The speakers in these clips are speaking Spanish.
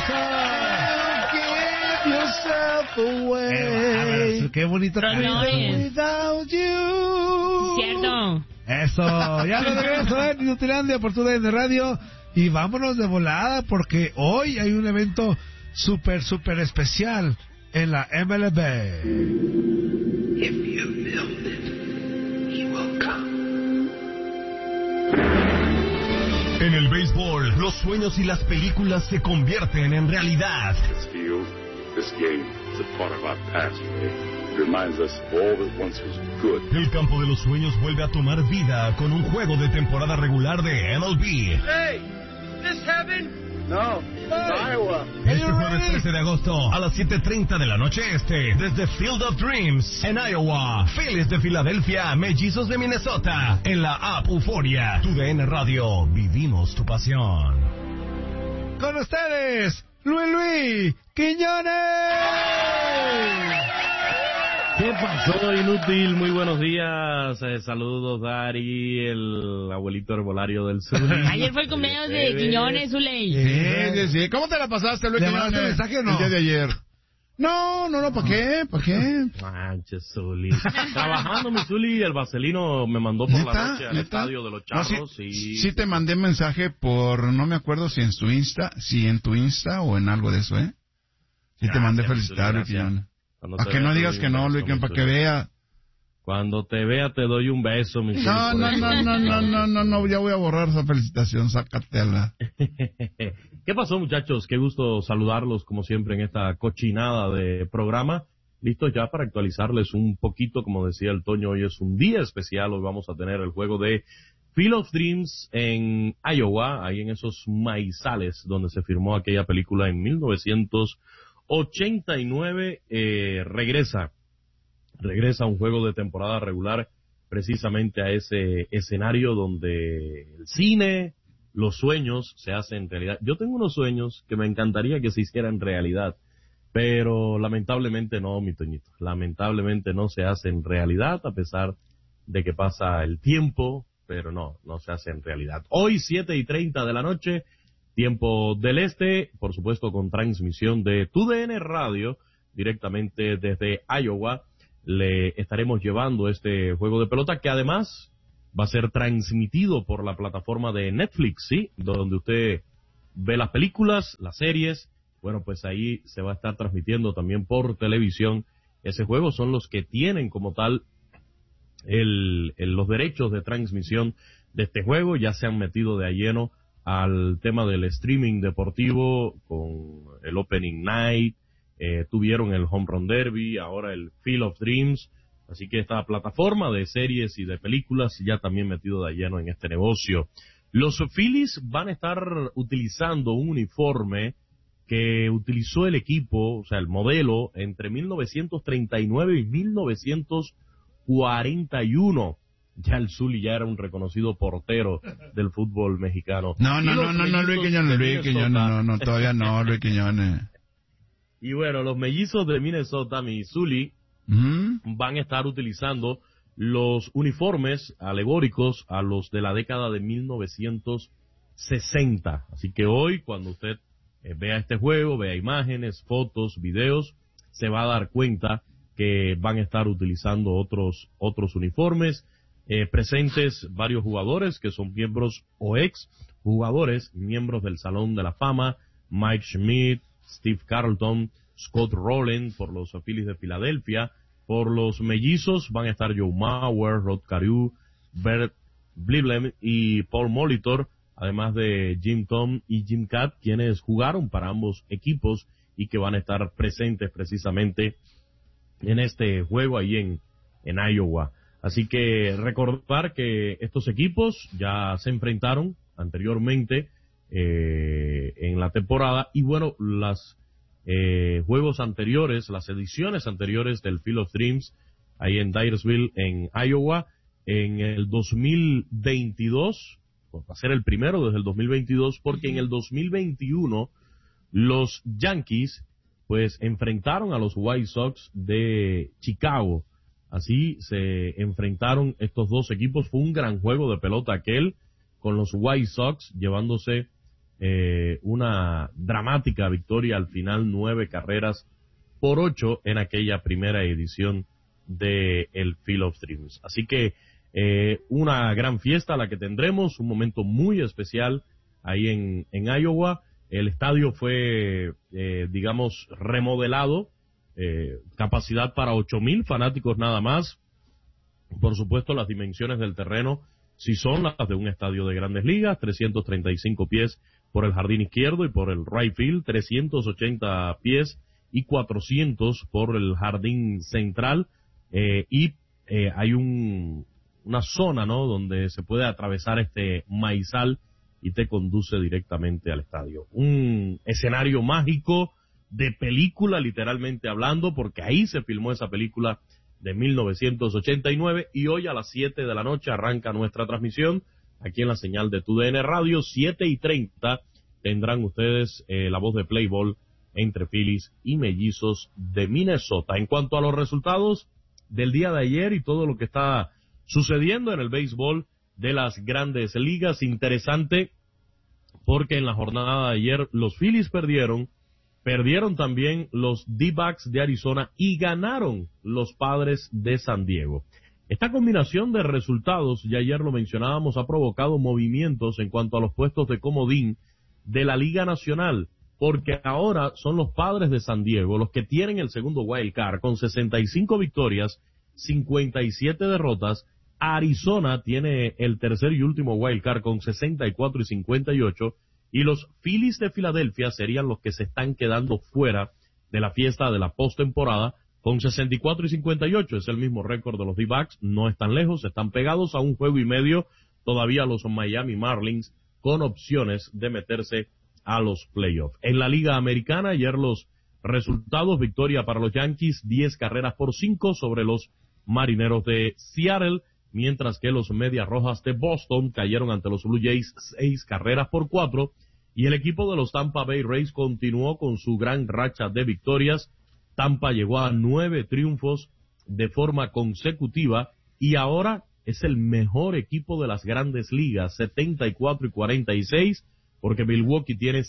Give yourself away. Qué bonito. Without you. Cierto. Eso, ya lo regreso en Inutilandia por TUDN Radio. Y vámonos de volada porque hoy hay un evento súper especial en la MLB. If you build it, he will come. En el béisbol, los sueños y las películas se convierten en realidad. This field, this game, is a part of our past, Ray. It reminds us of all that once was good. El campo de los sueños vuelve a tomar vida con un juego de temporada regular de MLB. Hey, is this heaven? No, Iowa. Este jueves 13 de agosto a las 7:30 de la noche este, desde Field of Dreams en Iowa. Phillies de Filadelfia, Mellizos de Minnesota. En la app Euforia. TUDN Radio, vivimos tu pasión. Con ustedes, Luis Quiñones. ¿Qué pasó, inútil? Muy buenos días. Saludos, Dari, el abuelito herbolario del sur. Ayer fue el cumpleaños de Quiñones, Zuley. Sí. ¿Cómo te la pasaste, Luis ¿Le Quiñones? mandaste mensaje o no? El día de ayer. No, ¿para qué? Manches, Zuli. Trabajando, mi Zuli, el vaselino me mandó por la noche al estadio de los Charros. Sí te mandé mensaje por, no me acuerdo si en tu Insta o en algo de eso, ¿eh? Sí te mandé felicitar, Luis Quiñones. Para que no digas que no, Luis, para que vea. Cuando te vea te doy un beso, mi Zuli. No, ya voy a borrar esa felicitación, sácatela. ¿Qué pasó, muchachos? Qué gusto saludarlos, como siempre, en esta cochinada de programa. Listos ya para actualizarles un poquito, como decía el Toño, hoy es un día especial, hoy vamos a tener el juego de Field of Dreams en Iowa, ahí en esos maizales donde se firmó aquella película en 1989, regresa un juego de temporada regular precisamente a ese escenario donde el cine, los sueños se hacen realidad. Yo tengo unos sueños que me encantaría que se hicieran realidad, pero lamentablemente no, mi Toñito. Lamentablemente no se hacen realidad a pesar de que pasa el tiempo, pero no se hacen realidad. Hoy 7:30 de la noche, tiempo del este, por supuesto con transmisión de TUDN Radio, directamente desde Iowa, le estaremos llevando este juego de pelota que además va a ser transmitido por la plataforma de Netflix, ¿sí? Donde usted ve las películas, las series. Bueno, pues ahí se va a estar transmitiendo también por televisión. Ese juego son los que tienen como tal los derechos de transmisión de este juego. Ya se han metido de a lleno al tema del streaming deportivo con el Opening Night, tuvieron el Home Run Derby, ahora el Field of Dreams. Así que esta plataforma de series y de películas ya también metido de lleno en este negocio. Los Phillies van a estar utilizando un uniforme que utilizó el equipo, o sea, el modelo, entre 1939 y 1941. Ya el Zuli ya era un reconocido portero del fútbol mexicano. No, Luis Quiñones, no, todavía no, Luis Quiñones. Y bueno, los mellizos de Minnesota, mi Zuli, van a estar utilizando los uniformes alegóricos a los de la década de 1960. Así que hoy, cuando usted vea este juego, vea imágenes, fotos, videos, se va a dar cuenta que van a estar utilizando otros uniformes, presentes varios jugadores que son miembros o ex jugadores, miembros del Salón de la Fama, Mike Schmidt, Steve Carlton, Scott Rowland por los Phillies de Filadelfia. Por los mellizos van a estar Joe Mauer, Rod Carew, Bert Bliblem y Paul Molitor, además de Jim Thome y Jim Kaat, quienes jugaron para ambos equipos y que van a estar presentes precisamente en este juego ahí en Iowa. Así que recordar que estos equipos ya se enfrentaron anteriormente en la temporada y bueno, las juegos anteriores, las ediciones anteriores del Field of Dreams ahí en Dyersville, en Iowa, en el 2022, pues va a ser el primero desde el 2022, porque en el 2021 los Yankees pues enfrentaron a los White Sox de Chicago. Así se enfrentaron estos dos equipos. Fue un gran juego de pelota aquel, con los White Sox llevándose una dramática victoria al final, 9-8 en aquella primera edición de el Field of Dreams. Así que una gran fiesta la que tendremos, un momento muy especial ahí en Iowa. El estadio fue, digamos, remodelado, capacidad para 8,000 fanáticos nada más. Por supuesto, las dimensiones del terreno sí son las de un estadio de Grandes Ligas, 335 pies por el jardín izquierdo y por el right field, 380 pies y 400 por el jardín central, hay una zona, ¿no?, donde se puede atravesar este maizal y te conduce directamente al estadio. Un escenario mágico de película, literalmente hablando, porque ahí se filmó esa película de 1989, y hoy a las 7 de la noche arranca nuestra transmisión aquí en la señal de TUDN Radio. 7:30 tendrán ustedes la voz de Play Ball entre Phillies y Mellizos de Minnesota. En cuanto a los resultados del día de ayer y todo lo que está sucediendo en el béisbol de las Grandes Ligas, interesante porque en la jornada de ayer los Phillies perdieron también los D-backs de Arizona y ganaron los Padres de San Diego. Esta combinación de resultados, ya ayer lo mencionábamos, ha provocado movimientos en cuanto a los puestos de comodín de la Liga Nacional, porque ahora son los Padres de San Diego los que tienen el segundo wild card con 65 victorias, 57 derrotas. Arizona tiene el tercer y último wild card con 64 y 58, y los Phillies de Filadelfia serían los que se están quedando fuera de la fiesta de la postemporada con 64 y 58. Es el mismo récord de los D-backs, no están lejos, están pegados a un juego y medio todavía los Miami Marlins, con opciones de meterse a los playoffs. En la Liga Americana, ayer los resultados: victoria para los Yankees, 10-5 sobre los Marineros de Seattle, mientras que los Medias Rojas de Boston cayeron ante los Blue Jays 6-4, y el equipo de los Tampa Bay Rays continuó con su gran racha de victorias. Tampa llegó a 9 triunfos de forma consecutiva y ahora es el mejor equipo de las Grandes Ligas, 74-46, porque Milwaukee tiene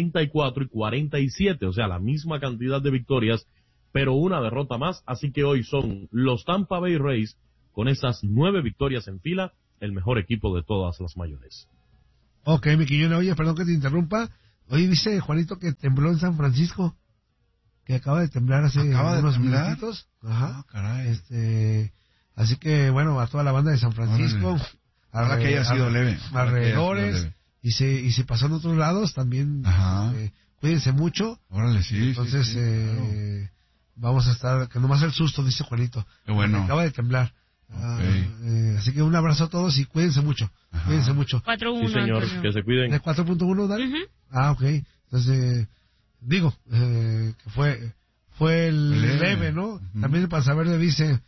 74-47, o sea, la misma cantidad de victorias, pero una derrota más. Así que hoy son los Tampa Bay Rays, con esas 9 victorias en fila, el mejor equipo de todas las mayores. Ok, mi Quiñones, oye, perdón que te interrumpa. Oye, dice Juanito que tembló en San Francisco, que acaba de temblar hace unos minutitos. Ajá. Caray. Así que, bueno, a toda la banda de San Francisco. Ojalá que haya sido leve. Alrededores. Y se pasó en otros lados también. Cuídense mucho. Órale, sí. Entonces, sí, claro. Vamos a estar, que nomás el susto, dice Juanito. Qué bueno. Acaba de temblar. Okay. Así que un abrazo a todos y cuídense mucho. Ajá. Cuídense mucho. 4-1. Sí, señor, Antonio. que se cuiden. ¿De 4.1, Dani? Ok. Entonces, digo, que fue el leve, ¿no? También el Pasaverde dice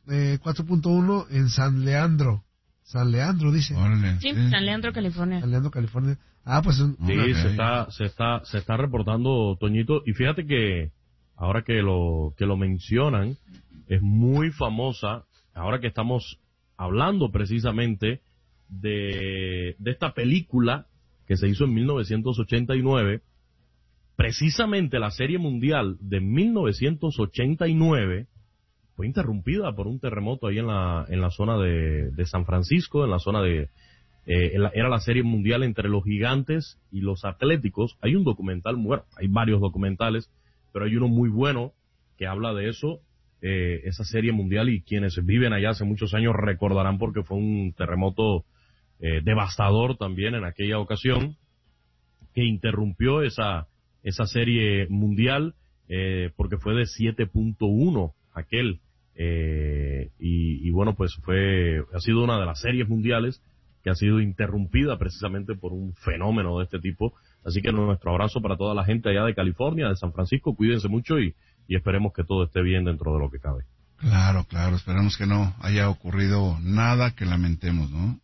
4.1 en San Leandro. San Leandro, dice. Órale. Sí, San Leandro, California. San Leandro, California. Pues... Sí, se está reportando, Toñito, y fíjate que ahora que lo mencionan, es muy famosa, ahora que estamos hablando precisamente de esta película que se hizo en 1989, precisamente la Serie Mundial de 1989 fue interrumpida por un terremoto ahí en la zona de San Francisco, en la zona de... era la Serie Mundial entre los Gigantes y los Atléticos. Hay un documental, bueno, hay varios documentales, pero hay uno muy bueno que habla de eso, esa Serie Mundial, y quienes viven allá hace muchos años recordarán porque fue un terremoto devastador también en aquella ocasión, que interrumpió esa Serie Mundial, porque fue de 7.1 aquel, y bueno, pues ha sido una de las series mundiales que ha sido interrumpida precisamente por un fenómeno de este tipo. Así que nuestro abrazo para toda la gente allá de California, de San Francisco. Cuídense mucho y esperemos que todo esté bien dentro de lo que cabe. Claro, esperemos que no haya ocurrido nada que lamentemos, ¿no?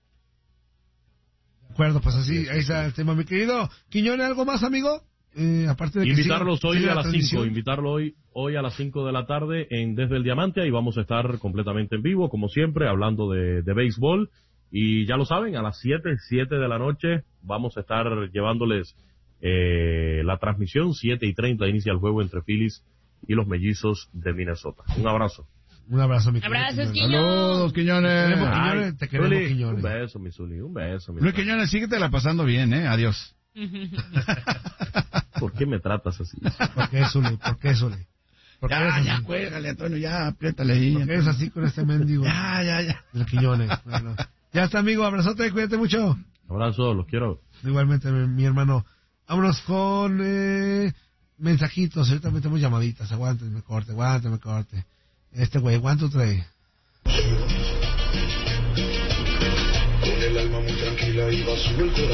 De acuerdo, pues así, ahí está el tema, mi querido Quiñones. ¿Algo más, amigo? Aparte de que invitarlos hoy a las 5, transmisión. invitarlo hoy a las 5 de la tarde en Desde el Diamante, y vamos a estar completamente en vivo, como siempre, hablando de béisbol. Y ya lo saben, a las 7 de la noche vamos a estar llevándoles la transmisión. 7:30 inicia el juego entre Phillies y los Mellizos de Minnesota. Un abrazo. Un abrazo, mi Abrazos, Quiñones. Saludos, Quiñones. Te queremos, Zuli, Quiñones. un beso, mi Zuli, un beso. Luis Quiñones, síguetela pasando bien, Adiós. ¿Por qué me tratas así? ¿Por qué, Zuli? ¿Por qué, Zuli? Ya, cuélgale, Antonio, ya, apriétale ahí. ¿Por qué es así con este mendigo? Ya. El Quiñones. Bueno. Ya está, amigo. Abrazote, cuídate mucho. Abrazo, los quiero. Igualmente, mi hermano. Vámonos con mensajitos. Ahorita metemos llamaditas. Aguánteme corte. Este güey, ¿cuánto trae? Con el alma muy tranquila iba su el corazón.